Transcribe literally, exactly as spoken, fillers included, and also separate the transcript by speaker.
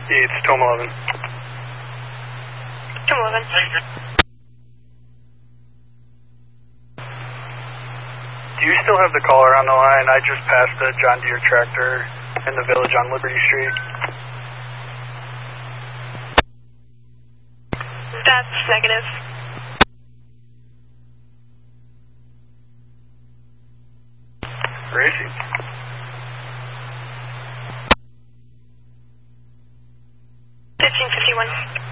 Speaker 1: It's Tom eleven.
Speaker 2: Tom eleven.
Speaker 1: Do you still have the caller on the line? I just passed the John Deere tractor in the village on Liberty Street.
Speaker 2: That's negative.
Speaker 1: Gracie.
Speaker 2: fifteen fifty-one.